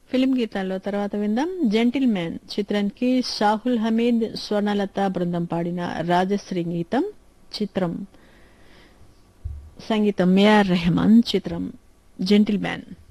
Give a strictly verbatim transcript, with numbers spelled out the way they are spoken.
Film గీతాల్లో తర్వాత విందాం gentle man చిత్రానికి షాహుల్ హమీద్ స్వర్ణలత బృందం పాడిన రాజశ్రీ గీతం. చిత్రం సంగీతం ఏఆర్ రెహమాన్. చిత్రం జెంటిల్ మ్యాన్.